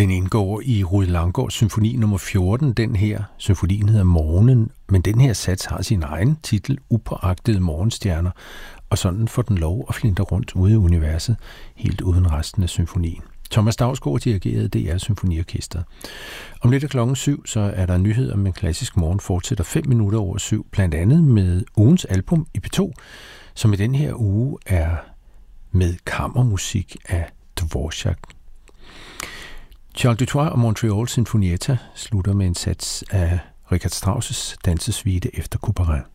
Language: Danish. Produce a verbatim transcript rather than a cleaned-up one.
Den indgår i Rued Langgaards symfoni nummer fjorten. Den her symfonien hedder Morgen, men den her sats har sin egen titel, Upåagtede morgenstjerner, og sådan får den lov at flinte rundt ude i universet, helt uden resten af symfonien. Thomas Dausgaard dirigerede D R Symfoniorkestret. Om lidt af klokken syv, så er der nyheder med Klassisk Morgen fortsætter fem minutter over syv, blandt andet med ugens album i P to, som i den her uge er med kammermusik af Dvorak. Charles Dutoit og Montreal Sinfonietta slutter med en sats af Richard Strauss' dansesuite efter Couperin.